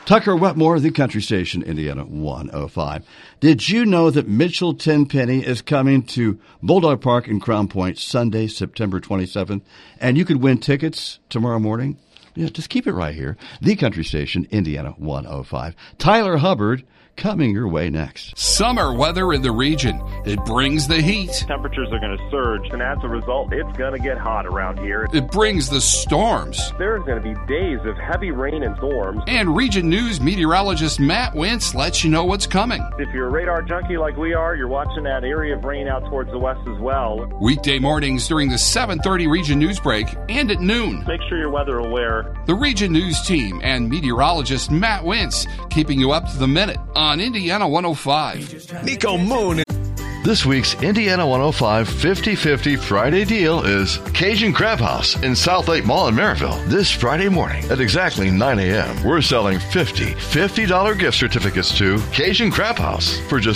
Tucker Wetmore, the Country Station, Indiana 105. Did you know that Mitchell Tenpenny is coming to Bulldog Park in Crown Point Sunday, September 27th? And you could win tickets tomorrow morning. Yeah, just keep it right here. The Country Station, Indiana 105. Tyler Hubbard coming your way next. Summer weather in the region. It brings the heat. Temperatures are going to surge, and as a result, it's going to get hot around here. It brings the storms. There's going to be days of heavy rain and storms. And Region News meteorologist Matt Wentz lets you know what's coming. If you're a radar junkie like we are, you're watching that area of rain out towards the west as well. Weekday mornings during the 7:30 Region News break and at noon. Make sure you're weather aware. The Region News team and meteorologist Matt Wentz keeping you up to the minute on Indiana 105. Nico Moon. This week's Indiana 105 50-50 Friday deal is Cajun Crab House in South Lake Mall in Maryville. This Friday morning at exactly 9 a.m., we're selling $50 gift certificates to Cajun Crab House for just